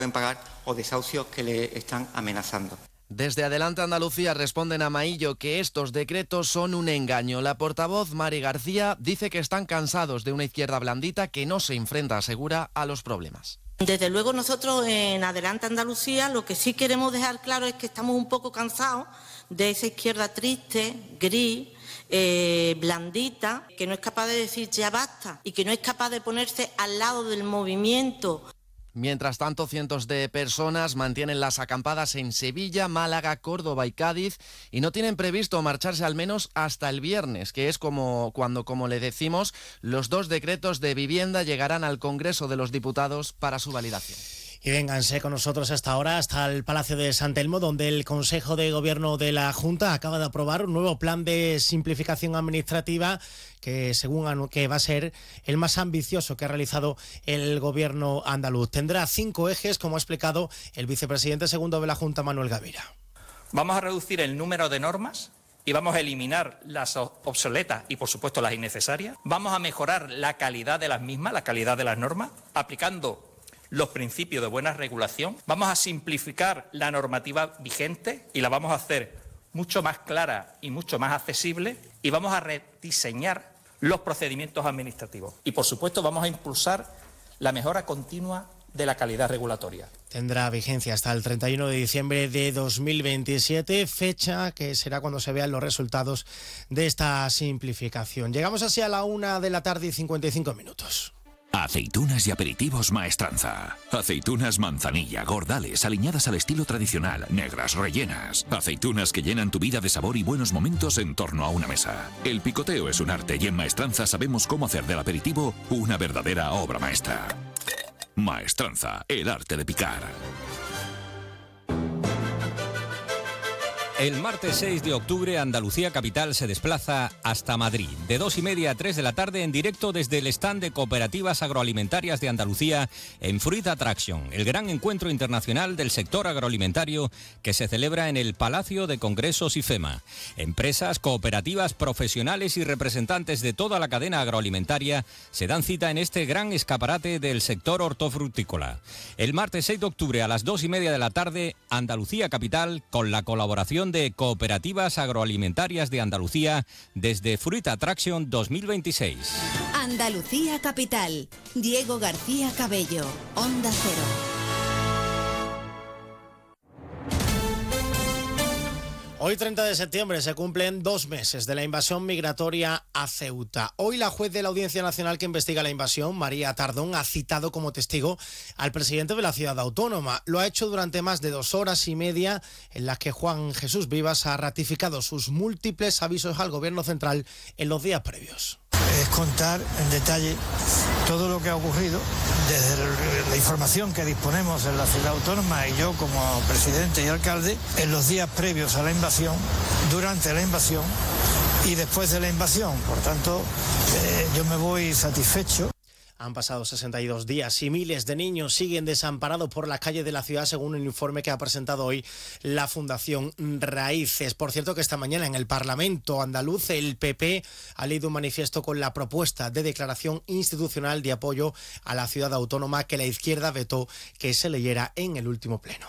pueden pagar o desahucios que le están amenazando. Desde Adelante Andalucía responden a Maillo que estos decretos son un engaño. La portavoz Mari García dice que están cansados de una izquierda blandita que no se enfrenta, asegura, a los problemas. Desde luego nosotros en Adelante Andalucía lo que sí queremos dejar claro es que estamos un poco cansados de esa izquierda triste, gris, blandita, que no es capaz de decir ya basta y que no es capaz de ponerse al lado del movimiento. Mientras tanto, cientos de personas mantienen las acampadas en Sevilla, Málaga, Córdoba y Cádiz y no tienen previsto marcharse al menos hasta el viernes, que es cuando, como le decimos, los 2 decretos de vivienda llegarán al Congreso de los Diputados para su validación. Y vénganse con nosotros hasta ahora, hasta el Palacio de San Telmo, donde el Consejo de Gobierno de la Junta acaba de aprobar un nuevo plan de simplificación administrativa que según que va a ser el más ambicioso que ha realizado el Gobierno andaluz. Tendrá 5 ejes, como ha explicado el vicepresidente segundo de la Junta, Manuel Gavira. Vamos a reducir el número de normas y vamos a eliminar las obsoletas y, por supuesto, las innecesarias. Vamos a mejorar la calidad de las mismas, la calidad de las normas, aplicando los principios de buena regulación. Vamos a simplificar la normativa vigente y la vamos a hacer mucho más clara y mucho más accesible, y vamos a rediseñar los procedimientos administrativos. Y, por supuesto, vamos a impulsar la mejora continua de la calidad regulatoria. Tendrá vigencia hasta el 31 de diciembre de 2027, fecha que será cuando se vean los resultados de esta simplificación. Llegamos así a la 1:55 p.m. Aceitunas y aperitivos Maestranza. Aceitunas manzanilla, gordales, aliñadas al estilo tradicional, negras, rellenas. Aceitunas que llenan tu vida de sabor y buenos momentos en torno a una mesa. El picoteo es un arte y en Maestranza sabemos cómo hacer del aperitivo una verdadera obra maestra. Maestranza, el arte de picar. El martes 6 de octubre, Andalucía Capital se desplaza hasta Madrid. De 2:30 a 3 de la tarde, en directo desde el stand de Cooperativas Agroalimentarias de Andalucía en Fruit Attraction, el gran encuentro internacional del sector agroalimentario que se celebra en el Palacio de Congresos IFEMA. Empresas, cooperativas, profesionales y representantes de toda la cadena agroalimentaria se dan cita en este gran escaparate del sector hortofrutícola. El martes 6 de octubre a las 2:30 de la tarde, Andalucía Capital, con la colaboración de Cooperativas Agroalimentarias de Andalucía desde Fruit Attraction 2026. Andalucía Capital. Diego García Cabello, Onda Cero. Hoy, 30 de septiembre, se cumplen 2 meses de la invasión migratoria a Ceuta. Hoy la juez de la Audiencia Nacional que investiga la invasión, María Tardón, ha citado como testigo al presidente de la ciudad autónoma. Lo ha hecho durante más de 2 horas y media en las que Juan Jesús Vivas ha ratificado sus múltiples avisos al gobierno central en los días previos. Es contar en detalle todo lo que ha ocurrido desde la información que disponemos en la ciudad autónoma y yo como presidente y alcalde en los días previos a la invasión, durante la invasión y después de la invasión. Por tanto, yo me voy satisfecho. Han pasado 62 días y miles de niños siguen desamparados por las calles de la ciudad, según un informe que ha presentado hoy la Fundación Raíces. Por cierto, que esta mañana en el Parlamento andaluz el PP ha leído un manifiesto con la propuesta de declaración institucional de apoyo a la ciudad autónoma que la izquierda vetó que se leyera en el último pleno.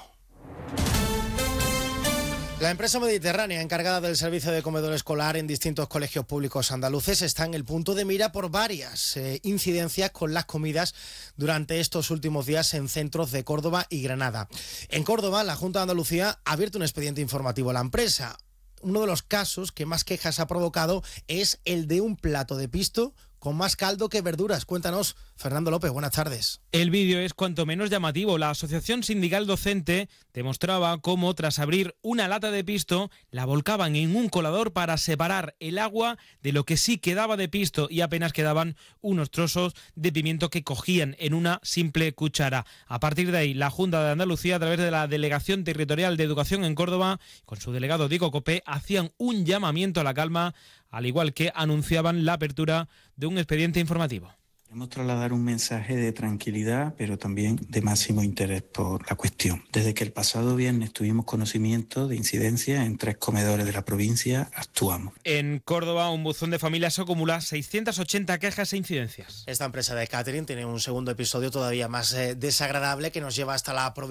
La empresa Mediterránea, encargada del servicio de comedor escolar en distintos colegios públicos andaluces, está en el punto de mira por varias incidencias con las comidas durante estos últimos días en centros de Córdoba y Granada. En Córdoba, la Junta de Andalucía ha abierto un expediente informativo a la empresa. Uno de los casos que más quejas ha provocado es el de un plato de pisto con más caldo que verduras. Cuéntanos, Fernando López, buenas tardes. El vídeo es cuanto menos llamativo. La Asociación Sindical Docente demostraba cómo, tras abrir una lata de pisto, la volcaban en un colador para separar el agua de lo que sí quedaba de pisto y apenas quedaban unos trozos de pimiento que cogían en una simple cuchara. A partir de ahí, la Junta de Andalucía, a través de la Delegación Territorial de Educación en Córdoba, con su delegado Diego Copé, hacían un llamamiento a la calma, al igual que anunciaban la apertura de un expediente informativo. Queremos trasladar un mensaje de tranquilidad, pero también de máximo interés por la cuestión. Desde que el pasado viernes tuvimos conocimiento de incidencias en 3 comedores de la provincia, actuamos. En Córdoba, un buzón de familias acumula 680 quejas e incidencias. Esta empresa de catering tiene un segundo episodio todavía más desagradable que nos lleva hasta la provincia